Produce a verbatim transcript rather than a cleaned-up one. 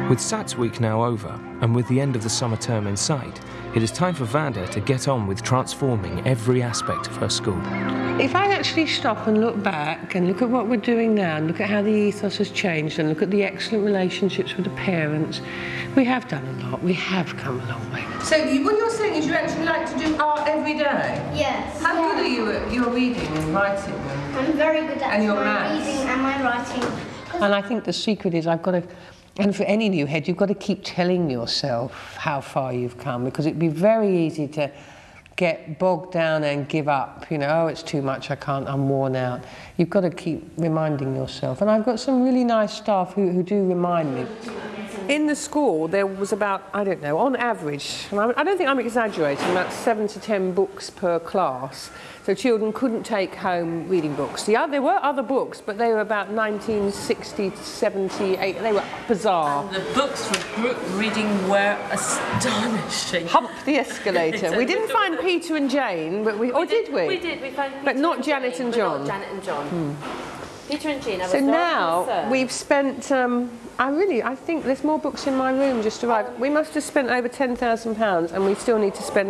With SATS week now over, and with the end of the summer term in sight, it is time for Vanda to get on with transforming every aspect of her school. If I actually stop and look back and look at what we're doing now, and look at how the ethos has changed, and look at the excellent relationships with the parents, we have done a lot. We have come a long way. So you, what you're saying is you actually like to do art every day? Yes. How yeah. good are you at your reading and writing? And, I'm very good at and your my maths? reading and my writing. And I think the secret is I've got to, and for any new head, you've got to keep telling yourself how far you've come, because it'd be very easy to get bogged down and give up, you know, oh, it's too much, I can't, I'm worn out. You've got to keep reminding yourself. And I've got some really nice staff who, who do remind me. In the school, there was about, I don't know, on average, and I don't think I'm exaggerating, about seven to ten books per class. So children couldn't take home reading books. The other, there were other books, but they were about nineteen sixty to seventy-eight. They were bizarre. And the books for group reading were astonishing. Hump the escalator. We didn't find Peter and Jane, but we, we or did, did we? We did. We found Peter but not and Janet Jane, and but John. Not Janet and John. Hmm. Peter and Jean. I was So very now concerned. we've spent. Um, I really, I think there's more books in my room just arrived. We must have spent over ten thousand pounds, and we still need to spend